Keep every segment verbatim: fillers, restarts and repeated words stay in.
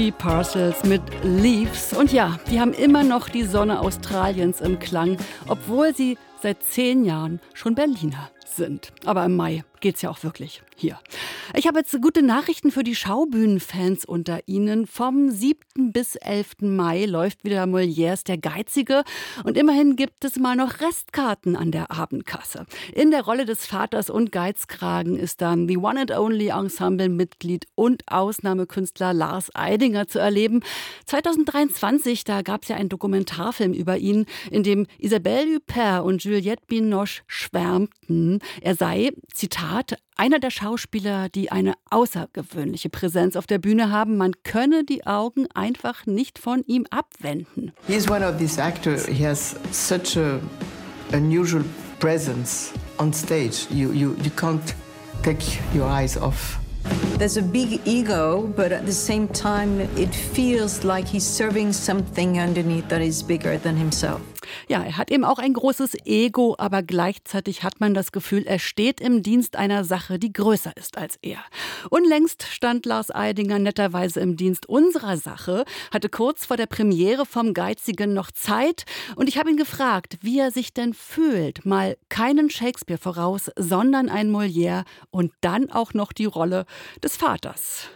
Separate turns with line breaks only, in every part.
Three Parcels mit Leaves. Und ja, die haben immer noch die Sonne Australiens im Klang, obwohl sie seit zehn Jahren schon Berliner sind. Aber im Mai geht's ja auch wirklich hier. Ich habe jetzt gute Nachrichten für die Schaubühnenfans unter Ihnen. Vom siebten bis elften Mai läuft wieder Molières Der Geizige. Und immerhin gibt es mal noch Restkarten an der Abendkasse. In der Rolle des Vaters und Geizkragen ist dann The One and Only Ensemble-Mitglied und Ausnahmekünstler Lars Eidinger zu erleben. zweitausenddreiundzwanzig, da gab es ja einen Dokumentarfilm über ihn, in dem Isabelle Huppert und Juliette Binoche schwärmten. Er sei, Zitat, einer der Schauspieler, die eine außergewöhnliche Präsenz auf der Bühne haben. Man könne die Augen einfach nicht von ihm abwenden.
He is one of these actors. He has such a unusual presence on stage. You you you can't take your eyes off.
There's a big ego, but at the same time it feels like he's serving something underneath that is bigger than himself.
Ja, er hat eben auch ein großes Ego, aber gleichzeitig hat man das Gefühl, er steht im Dienst einer Sache, die größer ist als er. Unlängst stand Lars Eidinger netterweise im Dienst unserer Sache, hatte kurz vor der Premiere vom Geizigen noch Zeit und ich habe ihn gefragt, wie er sich denn fühlt, mal keinen Shakespeare voraus, sondern ein Molière und dann auch noch die Rolle des Vaters.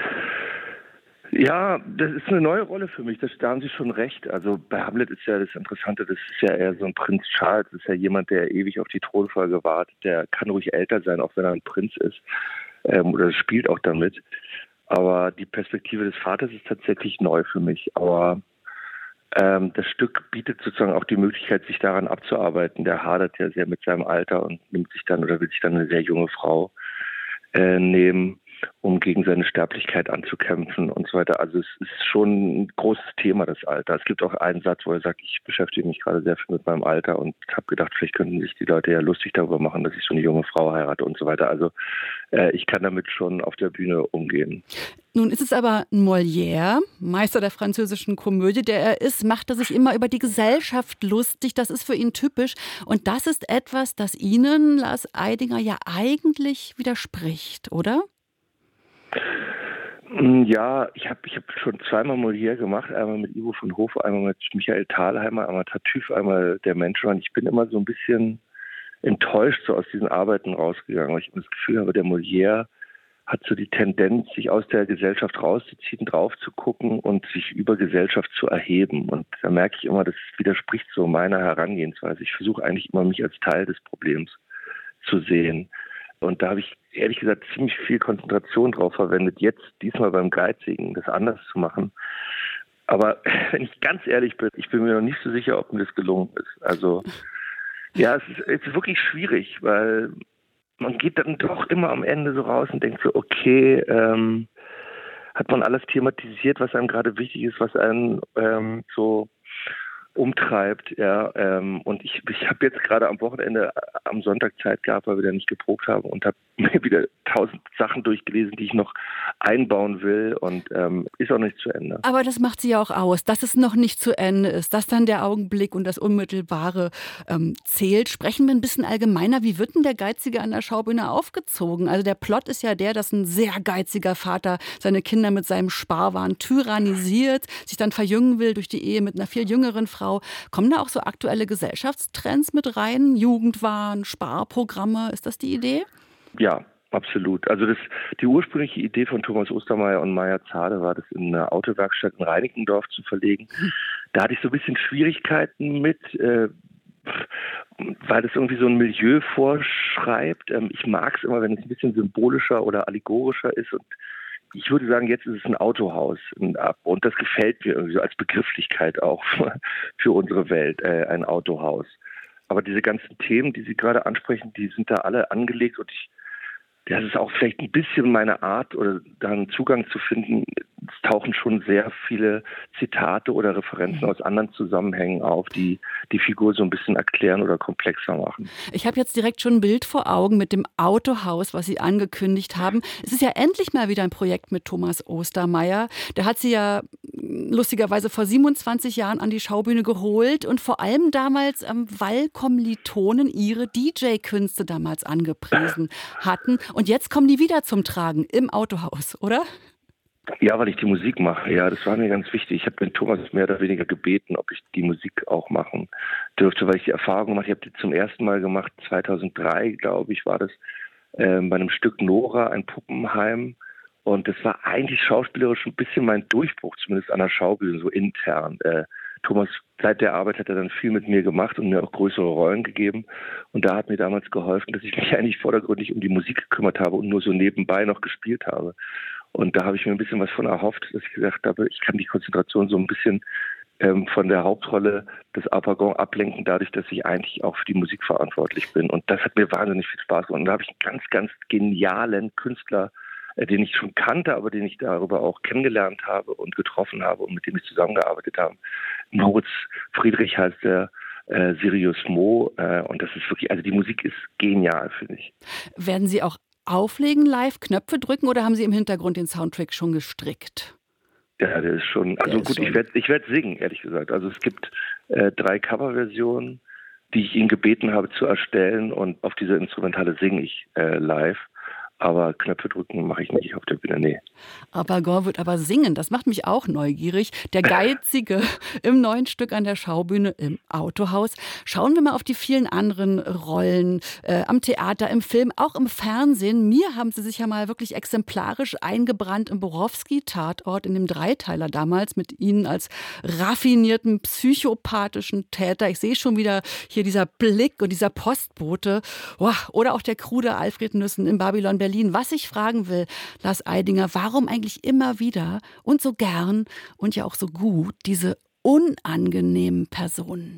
Ja, das ist eine neue Rolle für mich, da haben Sie schon recht. Also bei Hamlet ist ja das Interessante, das ist ja eher so ein Prinz Charles, das ist ja jemand, der ewig auf die Thronfolge wartet, der kann ruhig älter sein, auch wenn er ein Prinz ist, ähm, oder spielt auch damit. Aber die Perspektive des Vaters ist tatsächlich neu für mich. Aber ähm, das Stück bietet sozusagen auch die Möglichkeit, sich daran abzuarbeiten. Der hadert ja sehr mit seinem Alter und nimmt sich dann oder will sich dann eine sehr junge Frau äh, nehmen, um gegen seine Sterblichkeit anzukämpfen und so weiter. Also es ist schon ein großes Thema, das Alter. Es gibt auch einen Satz, wo er sagt, ich beschäftige mich gerade sehr viel mit meinem Alter und habe gedacht, vielleicht könnten sich die Leute ja lustig darüber machen, dass ich so eine junge Frau heirate und so weiter. Also äh, ich kann damit schon auf der Bühne umgehen.
Nun ist es aber ein Molière, Meister der französischen Komödie, der er ist, macht er sich immer über die Gesellschaft lustig. Das ist für ihn typisch. Und das ist etwas, das Ihnen, Lars Eidinger, ja eigentlich widerspricht, oder?
Ja, ich habe ich hab schon zweimal Molière gemacht, einmal mit Ivo von Hof, einmal mit Michael Thalheimer, einmal Tartuffe, einmal Der Mensch. Und ich bin immer so ein bisschen enttäuscht so aus diesen Arbeiten rausgegangen, weil ich immer das Gefühl habe, der Molière hat so die Tendenz, sich aus der Gesellschaft rauszuziehen, drauf zu gucken und sich über Gesellschaft zu erheben. Und da merke ich immer, das widerspricht so meiner Herangehensweise. Ich versuche eigentlich immer, mich als Teil des Problems zu sehen. Und da habe ich ehrlich gesagt ziemlich viel Konzentration drauf verwendet, jetzt diesmal beim Geizigen das anders zu machen. Aber wenn ich ganz ehrlich bin, ich bin mir noch nicht so sicher, ob mir das gelungen ist. Also ja, es ist, es ist wirklich schwierig, weil man geht dann doch immer am Ende so raus und denkt so, okay, ähm, hat man alles thematisiert, was einem gerade wichtig ist, was einen ähm, so umtreibt, ja, ähm, und ich, ich habe jetzt gerade am Wochenende, am Sonntag Zeit gehabt, weil wir da nicht geprobt haben und habe mir wieder tausend Sachen durchgelesen, die ich noch einbauen will und ähm, ist auch nicht zu Ende.
Aber das macht sie ja auch aus, dass es noch nicht zu Ende ist, dass dann der Augenblick und das Unmittelbare ähm, zählt. Sprechen wir ein bisschen allgemeiner, wie wird denn der Geizige an der Schaubühne aufgezogen? Also der Plot ist ja der, dass ein sehr geiziger Vater seine Kinder mit seinem Sparwahn tyrannisiert, sich dann verjüngen will durch die Ehe mit einer viel jüngeren Frau. Kommen da auch so aktuelle Gesellschaftstrends mit rein? Jugendwahn, Sparprogramme, ist das die Idee?
Ja, absolut. Also das, die ursprüngliche Idee von Thomas Ostermeier und Maya Zade war, das in eine Autowerkstatt in Reinickendorf zu verlegen. Da hatte ich so ein bisschen Schwierigkeiten mit, äh, weil das irgendwie so ein Milieu vorschreibt. Ähm, ich mag es immer, wenn es ein bisschen symbolischer oder allegorischer ist und ich würde sagen, jetzt ist es ein Autohaus und das gefällt mir irgendwie so als Begrifflichkeit auch für unsere Welt, äh, ein Autohaus. Aber diese ganzen Themen, die Sie gerade ansprechen, die sind da alle angelegt und ich, das ist auch vielleicht ein bisschen meine Art, oder da einen Zugang zu finden. Es tauchen schon sehr viele Zitate oder Referenzen aus anderen Zusammenhängen auf, die die Figur so ein bisschen erklären oder komplexer machen.
Ich habe jetzt direkt schon ein Bild vor Augen mit dem Autohaus, was Sie angekündigt haben. Es ist ja endlich mal wieder ein Projekt mit Thomas Ostermeier. Der hat Sie ja lustigerweise vor siebenundzwanzig Jahren an die Schaubühne geholt und vor allem damals, ähm, weil Kommilitonen ihre D J-Künste damals angepriesen hatten. Und jetzt kommen die wieder zum Tragen im Autohaus, oder?
Ja, weil ich die Musik mache. Ja, das war mir ganz wichtig. Ich habe den Thomas mehr oder weniger gebeten, ob ich die Musik auch machen dürfte, weil ich die Erfahrung gemacht habe. Ich habe die zum ersten Mal gemacht, zweitausenddrei, glaube ich, war das, äh, bei einem Stück Nora, ein Puppenheim. Und das war eigentlich schauspielerisch ein bisschen mein Durchbruch, zumindest an der Schaubühne, so intern. Äh, Thomas, seit der Arbeit hat er dann viel mit mir gemacht und mir auch größere Rollen gegeben. Und da hat mir damals geholfen, dass ich mich eigentlich vordergründig um die Musik gekümmert habe und nur so nebenbei noch gespielt habe. Und da habe ich mir ein bisschen was von erhofft, dass ich gesagt habe, ich kann die Konzentration so ein bisschen ähm, von der Hauptrolle des Apagon ablenken, dadurch, dass ich eigentlich auch für die Musik verantwortlich bin. Und das hat mir wahnsinnig viel Spaß gemacht. Und da habe ich einen ganz, ganz genialen Künstler, äh, den ich schon kannte, aber den ich darüber auch kennengelernt habe und getroffen habe und mit dem ich zusammengearbeitet habe. Moritz Friedrich heißt der, äh, Sirius Mo. Äh, und das ist wirklich, also die Musik ist genial, finde ich.
Werden Sie auch auflegen, live Knöpfe drücken oder haben Sie im Hintergrund den Soundtrack schon gestrickt?
Ja, der ist schon, also ist gut, schon. ich werde ich werd singen, ehrlich gesagt. Also es gibt äh, drei Coverversionen, die ich ihn gebeten habe zu erstellen und auf diese Instrumentale singe ich äh, live. Aber Knöpfe drücken mache ich nicht auf der Bühne, nee.
Apagon wird aber singen, das macht mich auch neugierig. Der Geizige im neuen Stück an der Schaubühne im Autohaus. Schauen wir mal auf die vielen anderen Rollen äh, am Theater, im Film, auch im Fernsehen. Mir haben Sie sich ja mal wirklich exemplarisch eingebrannt im Borowski-Tatort, in dem Dreiteiler damals, mit Ihnen als raffinierten, psychopathischen Täter. Ich sehe schon wieder hier dieser Blick und dieser Postbote. Wow. Oder auch der krude Alfred Nüssen in Babylon Berlin. Was ich fragen will, Lars Eidinger, warum eigentlich immer wieder und so gern und ja auch so gut diese unangenehmen Personen?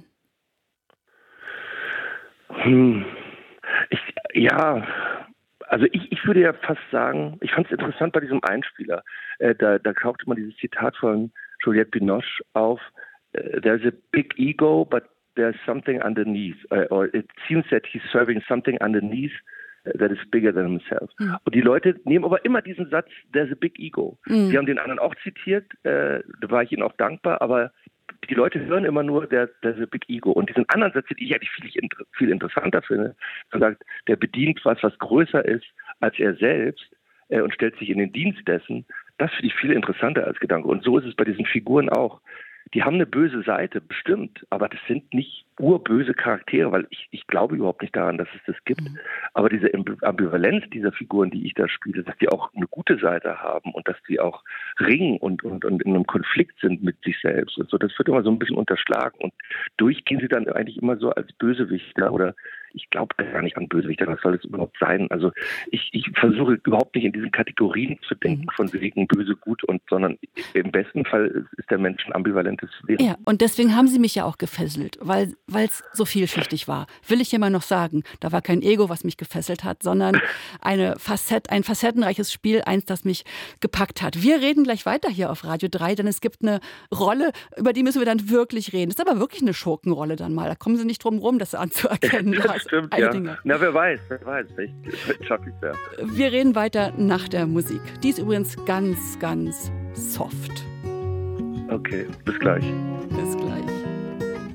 Hm. Ich, ja, also ich, ich würde ja fast sagen, ich fand es interessant bei diesem Einspieler. Äh, da, da tauchte mal dieses Zitat von Juliette Binoche auf. Uh, there's a big ego, but there's something underneath. Uh, or it seems that he's serving something underneath that is bigger than himself. Mhm. Und die Leute nehmen aber immer diesen Satz, there's a big ego. Mhm. Sie haben den anderen auch zitiert, äh, da war ich ihnen auch dankbar, aber die Leute hören immer nur, there's, there's a big ego. Und diesen anderen Satz, den ich eigentlich viel, viel interessanter finde, man sagt, der bedient was, was größer ist als er selbst äh, und stellt sich in den Dienst dessen, das finde ich viel interessanter als Gedanke. Und so ist es bei diesen Figuren auch. Die haben eine böse Seite, bestimmt, aber das sind nicht urböse Charaktere, weil ich, ich glaube überhaupt nicht daran, dass es das gibt. Mhm. Aber diese Ambivalenz dieser Figuren, die ich da spiele, dass die auch eine gute Seite haben und dass die auch ringen und, und, und in einem Konflikt sind mit sich selbst und so, das wird immer so ein bisschen unterschlagen und durchgehen sie dann eigentlich immer so als Bösewichter oder ich glaube gar nicht an Bösewichter, was soll das überhaupt sein? Also ich, ich versuche überhaupt nicht in diesen Kategorien zu denken, von wegen böse, gut und, sondern im besten Fall ist der Mensch ein ambivalentes Wesen.
Ja, und deswegen haben Sie mich ja auch gefesselt, weil es so vielschichtig war. Will ich immer noch sagen, da war kein Ego, was mich gefesselt hat, sondern eine Facette, ein facettenreiches Spiel, eins, das mich gepackt hat. Wir reden gleich weiter hier auf Radio drei, denn es gibt eine Rolle, über die müssen wir dann wirklich reden. Das ist aber wirklich eine Schurkenrolle dann mal. Da kommen Sie nicht drum rum, das anzuerkennen.
Das stimmt, Eidinger. Ja. Na, wer weiß, wer weiß. Vielleicht schaffe ich es ja.
Wir reden weiter nach der Musik. Die ist übrigens ganz, ganz soft.
Okay, bis gleich.
Bis